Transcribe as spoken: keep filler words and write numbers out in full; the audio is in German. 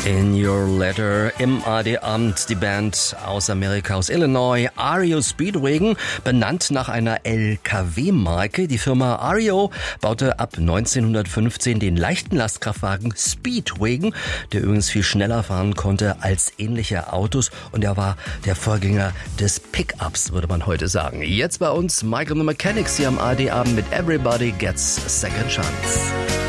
In Your Letter im A R D-Abend, die Band aus Amerika, aus Illinois, R E O Speedwagon, benannt nach einer L K W-Marke. Die Firma R E O baute ab neunzehnhundertfünfzehn den leichten Lastkraftwagen Speedwagon, der übrigens viel schneller fahren konnte als ähnliche Autos, und er war der Vorgänger des Pickups, würde man heute sagen. Jetzt bei uns Michael and the Mechanics hier am A R D-Abend mit Everybody Gets a Second Chance.